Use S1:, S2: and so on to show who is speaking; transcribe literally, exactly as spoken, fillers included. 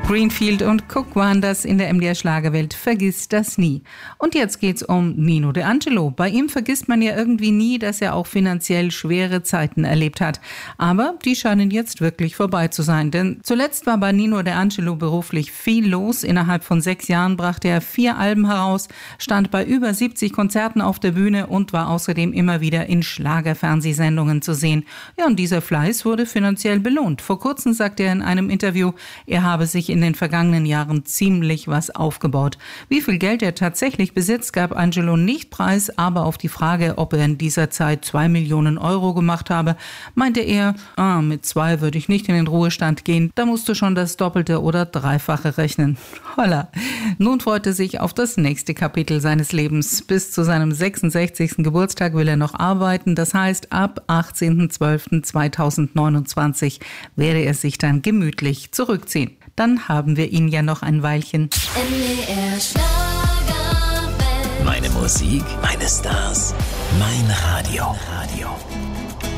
S1: Greenfield und Cook waren das in der M D R-Schlagerwelt. Vergiss das nie. Und jetzt geht's um Nino De Angelo. Bei ihm vergisst man ja irgendwie nie, dass er auch finanziell schwere Zeiten erlebt hat. Aber die scheinen jetzt wirklich vorbei zu sein. Denn zuletzt war bei Nino De Angelo beruflich viel los. Innerhalb von sechs Jahren brachte er vier Alben heraus, stand bei über siebzig Konzerten auf der Bühne und war außerdem immer wieder in Schlagerfernsehsendungen zu sehen. Ja, und dieser Fleiß wurde finanziell belohnt. Vor kurzem sagte er in einem Interview, er habe sich in den vergangenen Jahren ziemlich was aufgebaut. Wie viel Geld er tatsächlich besitzt, gab Angelo nicht preis, aber auf die Frage, ob er in dieser Zeit zwei Millionen Euro gemacht habe, meinte er, ah, mit zwei würde ich nicht in den Ruhestand gehen, da musst du schon das Doppelte oder Dreifache rechnen. Holla. Nun freut er sich auf das nächste Kapitel seines Lebens. Bis zu seinem sechsundsechzigsten Geburtstag will er noch arbeiten, das heißt, ab achtzehnten zwölften zweitausendneunundzwanzig werde er sich dann gemütlich zurückziehen. Dann haben wir ihn ja noch ein Weilchen.
S2: M D R Schlagerwelt.
S3: Meine Musik, meine Stars, mein Radio. Radio.